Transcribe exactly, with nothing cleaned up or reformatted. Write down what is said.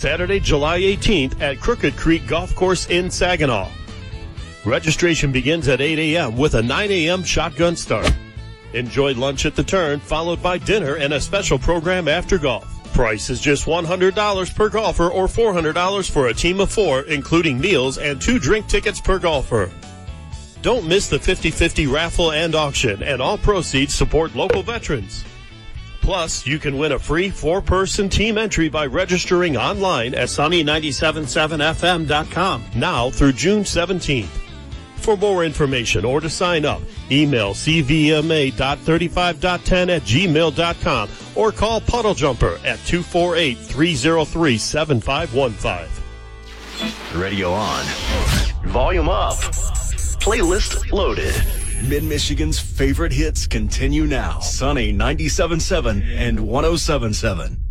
Saturday, July eighteenth at Crooked Creek Golf Course in Saginaw. Registration begins at eight a.m. with a nine a.m. shotgun start. Enjoy lunch at the turn, followed by dinner and a special program after golf. Price is just one hundred dollars per golfer or four hundred dollars for a team of four, including meals and two drink tickets per golfer. Don't miss the fifty-fifty raffle and auction, and all proceeds support local veterans. Plus, you can win a free four-person team entry by registering online at sunny nine seven seven f m dot com now through June seventeenth. For more information or to sign up, email c v m a dot thirty-five dot ten at gmail dot com or call Puddle Jumper at two four eight, three oh three, seven five one five. Radio on. Volume up. Playlist loaded. Mid-Michigan's favorite hits continue now. Sunny ninety-seven point seven and one oh seven point seven.